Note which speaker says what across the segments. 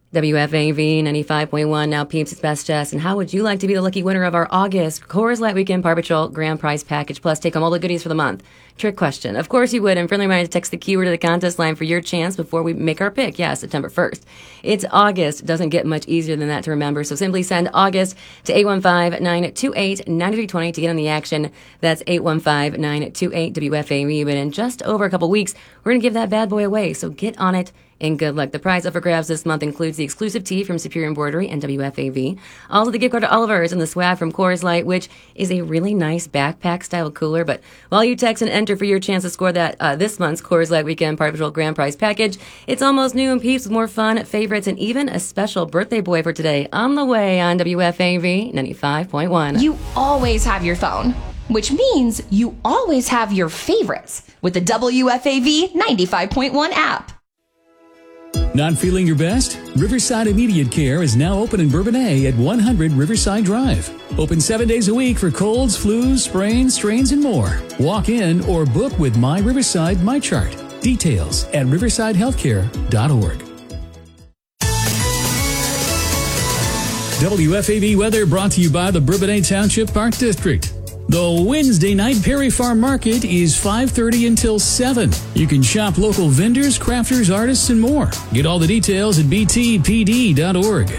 Speaker 1: WFAV 95.1. Now, peeps, it's Best Jess. And how would you like to be the lucky winner of our August Coors Light Weekend Paw Patrol Grand Prize Package? Plus, take home all the goodies for the month. Trick question. Of course you would. And friendly reminder to text the keyword to the contest line for your chance before we make our pick. Yeah, September 1st. It's August. Doesn't get much easier than that to remember. So simply send August to 815-928-9320 to get on the action. That's 815-928-WFAV. But in just over a couple weeks, we're going to give that bad boy away. So get on it. And good luck. The prize up for grabs this month includes the exclusive tee from Superior Embroidery and WFAV. Also the gift card to Oliver's and the swag from Coors Light, which is a really nice backpack-style cooler. But while you text and enter for your chance to score that this month's Coors Light Weekend Paw Patrol Grand Prize Package, it's almost new and peeps with more fun, favorites, and even a special birthday boy for today on the way on WFAV 95.1.
Speaker 2: You always have your phone, which means you always have your favorites with the WFAV 95.1 app.
Speaker 3: Not feeling your best? Riverside Immediate Care is now open in Bourbonnais at 100 Riverside Drive. Open 7 days a week for colds, flus, sprains, strains, and more. Walk in or book with My Riverside MyChart. Details at riversidehealthcare.org. WFAV weather brought to you by the Bourbonnais Township Park District. The Wednesday night Perry Farm Market is 5:30 until 7. You can shop local vendors, crafters, artists, and more. Get all the details at btpd.org.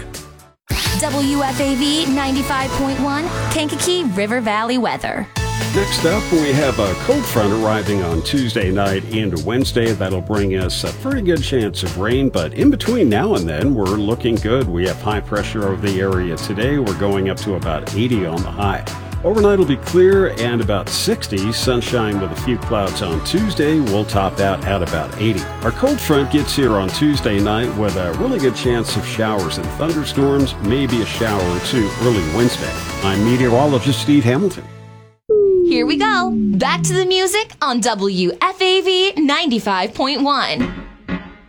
Speaker 2: WFAV 95.1, Kankakee River Valley weather.
Speaker 4: Next up, we have a cold front arriving on Tuesday night into Wednesday. That'll bring us a pretty good chance of rain, but in between now and then, we're looking good. We have high pressure over the area today. We're going up to about 80 on the high. Overnight will be clear and about 60. Sunshine with a few clouds on Tuesday. We'll top out at about 80. Our cold front gets here on Tuesday night with a really good chance of showers and thunderstorms, maybe a shower or two early Wednesday. I'm meteorologist Steve Hamilton.
Speaker 2: Here we go. Back to the music on WFAV 95.1.